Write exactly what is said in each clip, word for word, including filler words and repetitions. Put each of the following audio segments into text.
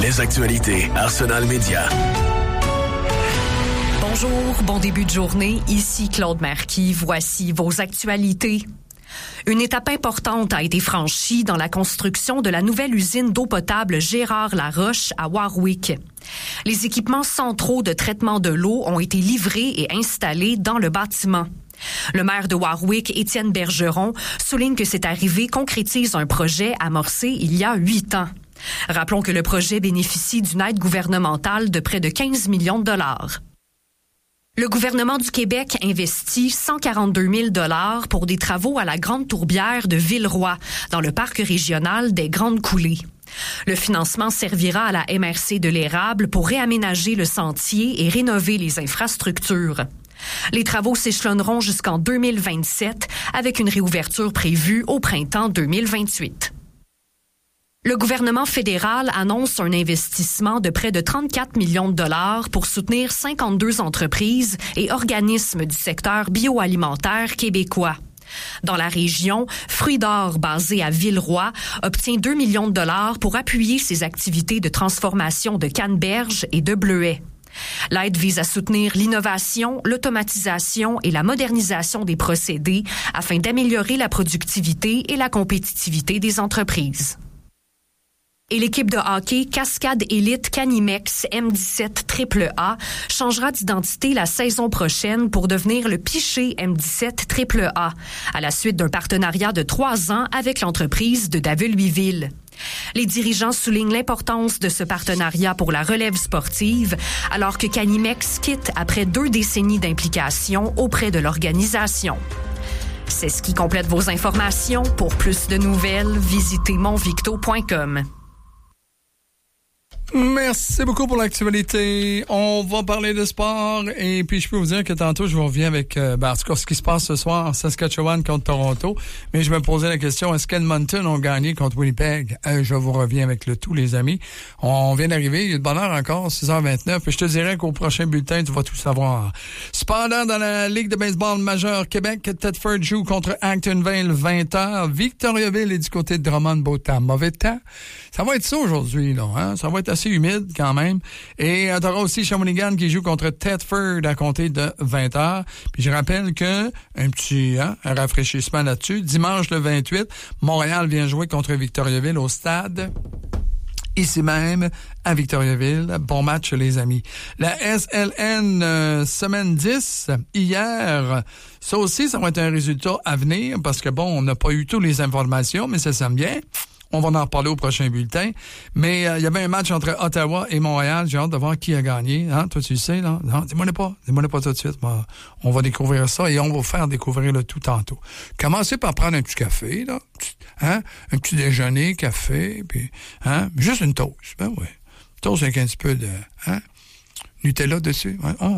Les actualités Arsenal Média. Bonjour, bon début de journée. Ici Claude Marquis. Voici vos actualités. Une étape importante a été franchie dans la construction de la nouvelle usine d'eau potable Gérard Laroche à Warwick. Les équipements centraux de traitement de l'eau ont été livrés et installés dans le bâtiment. Le maire de Warwick, Étienne Bergeron, souligne que cette arrivée concrétise un projet amorcé il y a huit ans. Rappelons que le projet bénéficie d'une aide gouvernementale de près de quinze millions de dollars. Le gouvernement du Québec investit cent quarante-deux mille dollars pour des travaux à la Grande Tourbière de Villeroy, dans le parc régional des Grandes Coulées. Le financement servira à la M R C de l'Érable pour réaménager le sentier et rénover les infrastructures. Les travaux s'échelonneront jusqu'en deux mille vingt-sept, avec une réouverture prévue au printemps deux mille vingt-huit. Le gouvernement fédéral annonce un investissement de près de trente-quatre millions de dollars pour soutenir cinquante-deux entreprises et organismes du secteur bioalimentaire québécois. Dans la région, Fruits d'Or, basé à Villeroy, obtient deux millions de dollars pour appuyer ses activités de transformation de canneberge et de bleuets. L'aide vise à soutenir l'innovation, l'automatisation et la modernisation des procédés afin d'améliorer la productivité et la compétitivité des entreprises. Et l'équipe de hockey Cascade Élite Canimex M dix-sept Triple A changera d'identité la saison prochaine pour devenir le Piché M dix-sept Triple A, à la suite d'un partenariat de trois ans avec l'entreprise de David-Louisville. Les dirigeants soulignent l'importance de ce partenariat pour la relève sportive, alors que Canimex quitte après deux décennies d'implication auprès de l'organisation. C'est ce qui complète vos informations. Pour plus de nouvelles, visitez monvicto point com. Merci beaucoup pour l'actualité. On va parler de sport et puis je peux vous dire que tantôt je vous reviens avec euh, ben, en tout cas ce qui se passe ce soir en Saskatchewan contre Toronto. Mais je me posais la question, est-ce qu'Edmonton ont gagné contre Winnipeg? Euh, je vous reviens avec le tout, les amis. On vient d'arriver, il y a de bonne heure encore, six heures vingt-neuf. Et je te dirais qu'au prochain bulletin, tu vas tout savoir. Cependant, dans la Ligue de baseball majeure Québec, Thetford joue contre Actonville, vingt heures. Victoriaville est du côté de Drummond, beau temps. Mauvais temps. Ça va être ça aujourd'hui, là, hein? Ça va être assez humide quand même. Et euh, tu auras aussi Shawinigan qui joue contre Thetford à compter de vingt heures. Puis je rappelle que un petit hein, un rafraîchissement là-dessus. Dimanche le vingt-huit, Montréal vient jouer contre Victoriaville au stade. Ici même, à Victoriaville. Bon match, les amis. La S L N euh, semaine dix, hier, ça aussi, ça va être un résultat à venir parce que bon, on n'a pas eu toutes les informations, mais ça semble bien. On va en reparler au prochain bulletin. Mais il euh, y avait un match entre Ottawa et Montréal. J'ai hâte de voir qui a gagné. Hein? Toi, tu le sais, là? Non, dis-moi pas. Dis-moi pas tout de suite. Moi, on va découvrir ça et on va vous faire découvrir le tout tantôt. Commencez par prendre un petit café, là. Hein? Un petit déjeuner, café, puis hein? Juste une toast. Ben oui. Toast avec un petit peu de hein? Nutella dessus. Ouais. Oh.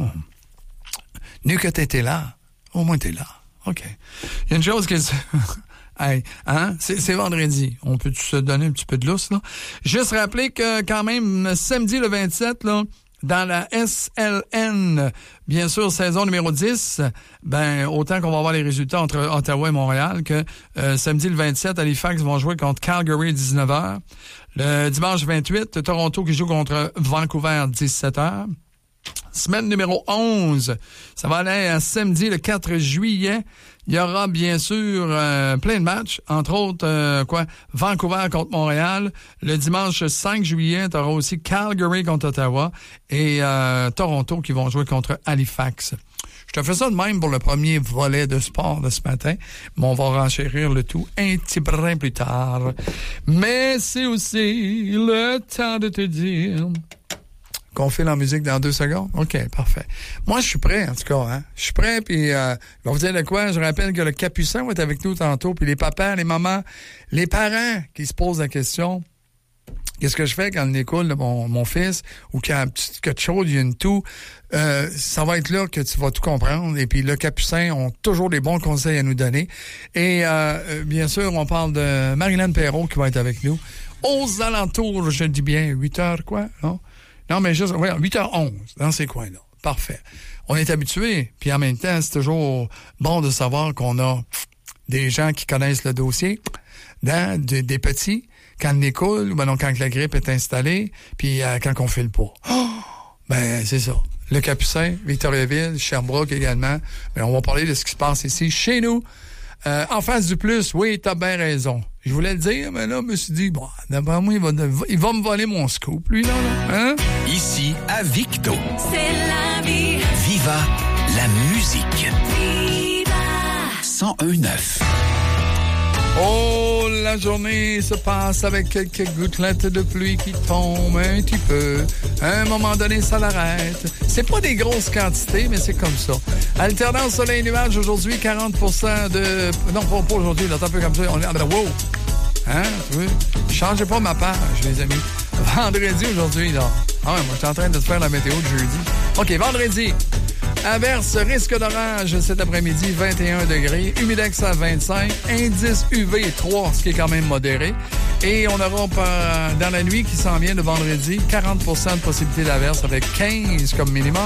Mieux que t'étais là. Au moins t'es là. OK. Il y a une chose que... Hey, hein? C'est, c'est vendredi. On peut se donner un petit peu de lousse, là? Juste rappeler que, quand même, samedi le vingt-sept, là, dans la S L N, bien sûr, saison numéro dix, ben, autant qu'on va avoir les résultats entre Ottawa et Montréal, que euh, samedi le vingt-sept, Halifax vont jouer contre Calgary à dix-neuf heures. Le dimanche vingt-huit, Toronto qui joue contre Vancouver à dix-sept heures. Semaine numéro onze, ça va aller à samedi le quatre juillet. Il y aura bien sûr euh, plein de matchs, entre autres euh, quoi Vancouver contre Montréal. Le dimanche cinq juillet, tu auras aussi Calgary contre Ottawa et euh, Toronto qui vont jouer contre Halifax. Je te fais ça de même pour le premier volet de sport de ce matin, mais on va renchérir le tout un petit brin plus tard. Mais c'est aussi le temps de te dire... qu'on fait la musique dans deux secondes? OK, parfait. Moi, je suis prêt, en tout cas. Hein? Je suis prêt, puis euh, je vais vous dire de quoi. Je rappelle que le Capucin va être avec nous tantôt, puis les papas, les mamans, les parents qui se posent la question, qu'est-ce que je fais quand il écoule mon, mon fils, ou qu'il y a un petit quelque chose, il y a une toux, euh, ça va être là que tu vas tout comprendre. Et puis le Capucin ont toujours des bons conseils à nous donner. Et euh, bien sûr, on parle de Marilyn Perrault qui va être avec nous. Aux alentours, je dis bien, huit heures, quoi, non? Non, mais juste, ouais, huit heures onze, dans ces coins-là. Parfait. On est habitué, puis en même temps, c'est toujours bon de savoir qu'on a des gens qui connaissent le dossier, dans des, des petits quand le nez coule, ou ben non, quand la grippe est installée, puis euh, quand on file pas. Oh! Ben, c'est ça. Le Capucin, Victoriaville, Sherbrooke également. Ben, on va parler de ce qui se passe ici, chez nous. Euh, en face du plus, oui, t'as bien raison. Je voulais le dire, mais là, je me suis dit, bon, d'abord moi, il va, il va me voler mon scoop, lui, là, là. Hein? Ici, à Victo. C'est la vie. Viva la musique. Viva. cent un neuf. Oh, la journée se passe avec quelques gouttelettes de pluie qui tombent un petit peu. À un moment donné, ça l'arrête. C'est pas des grosses quantités, mais c'est comme ça. Alternance soleil-nuage aujourd'hui, quarante pour cent de... Non, pas, pas aujourd'hui, là, un peu comme ça. On est... Wow! Hein? Tu veux? Changez pas ma page, les amis. Vendredi aujourd'hui, là. Ah ouais, moi, je suis en train de te faire la météo de jeudi. OK, vendredi. Averse, risque d'orage cet après-midi, vingt et un degrés. Humidex à vingt-cinq. Indice U V trois, ce qui est quand même modéré. Et on aura dans la nuit qui s'en vient de vendredi, quarante pour cent de possibilité d'averse avec quinze comme minimum.